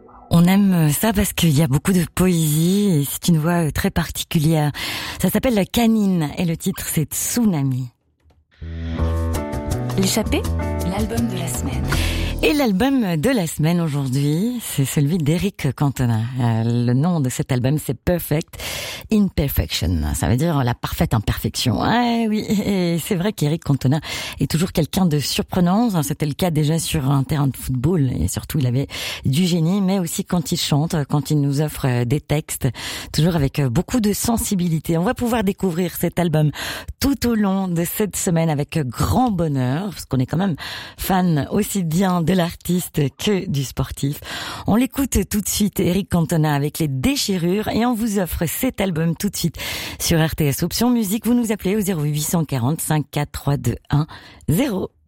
On aime ça parce qu'il y a beaucoup de poésie et c'est une voix très particulière. Ça s'appelle La Canine et le titre c'est Tsunami. L'échappée, l'album de la semaine. Et l'album de la semaine aujourd'hui, c'est celui d'Éric Cantona. Le nom de cet album, c'est Perfect Imperfection. Ça veut dire la parfaite imperfection. Ah oui, et c'est vrai qu'Éric Cantona est toujours quelqu'un de surprenant. C'était le cas déjà sur un terrain de football et surtout il avait du génie, mais aussi quand il chante, quand il nous offre des textes, toujours avec beaucoup de sensibilité. On va pouvoir découvrir cet album tout au long de cette semaine avec grand bonheur, parce qu'on est quand même fan aussi bien de l'artiste que du sportif. On l'écoute tout de suite, Éric Cantona avec Les Déchirures, et on vous offre cet album tout de suite sur RTS Option Musique. Vous nous appelez au 0840 54 321 0.